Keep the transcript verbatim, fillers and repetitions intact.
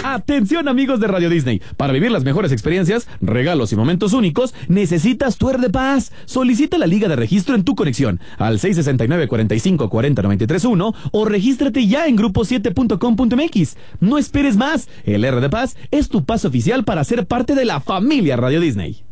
Atención, amigos de Radio Disney. Para vivir las mejores experiencias, regalos y momentos únicos, necesitas tu R de Paz. Solicita la liga de registro en tu conexión al seis seis nueve, cuatro cinco, cuatro cero, nueve tres uno o regístrate ya en grupo siete punto com punto m x. No esperes más. El R de Paz es tu paso oficial para ser parte de la familia Radio Disney.